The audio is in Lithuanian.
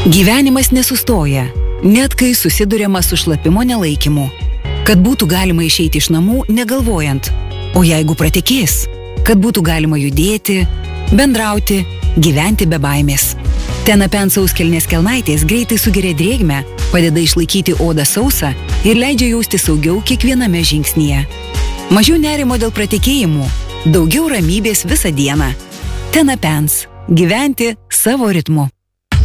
Gyvenimas nesustoja, net kai susiduriama su šlapimo nelaikymu. Kad būtų galima išeiti iš namų negalvojant, o jeigu pratekės, kad būtų galima judėti, bendrauti, gyventi be baimės. Tenapens sauskelnės kelnaitės greitai sugeria drėgmę, padeda išlaikyti odą sausą ir leidžia jausti saugiau kiekviename žingsnyje. Mažiau nerimo dėl pratekėjimų, daugiau ramybės visą dieną. Tenapens. Gyventi savo ritmu.